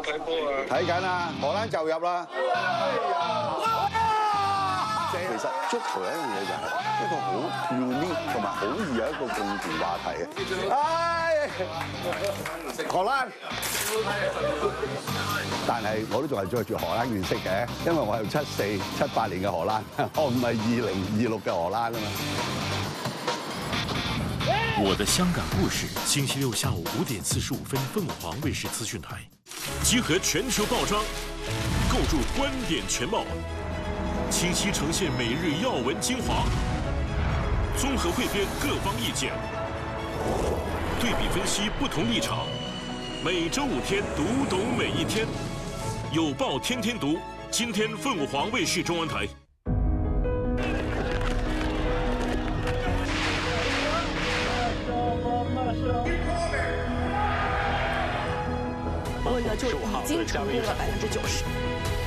冇睇波啊？ 睇緊啊，荷蘭就入啦。其實足球有一樣嘢就係一個好 unique 同埋好易有一個共同話題嘅。唉，荷蘭。但係我都仲係着住荷蘭件色嘅，因為我係74、78年嘅荷蘭，我唔係2026嘅荷蘭啊嘛。 我的香港故事，星期六下午5點45分，鳳凰衛視資訊台，集合全球報章，構築觀點全貌，清晰呈現每日要聞精華，綜合匯編各方意見，對比分析不同立場。每周5天，讀懂每一天，有報天天讀。今天鳳凰衛視中文台。 我呢就已經成功了90%。